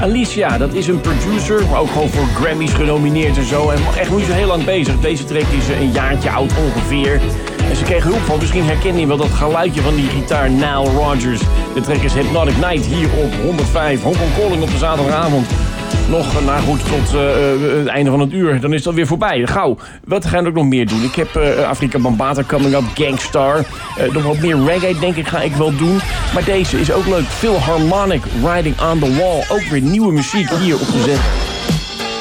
Alicia, dat is een producer, maar ook gewoon voor Grammys genomineerd en zo. En echt niet zo heel lang bezig. Deze track is een jaartje oud ongeveer. En ze kreeg hulp van, misschien herken je wel dat geluidje van die gitaar Nile Rodgers. De track is Hypnotic Night hier op 105. Hong Kong Calling op de zaterdagavond. Nog, goed, tot het einde van het uur. Dan is dat weer voorbij. Gauw. Wat gaan we ook nog meer doen? Ik heb Afrika Bambaataa coming up, Gangstar. Nog wat meer reggae, denk ik, ga ik wel doen. Maar deze is ook leuk. Philharmonic, Riding on the Wall. Ook weer nieuwe muziek hier op de zender.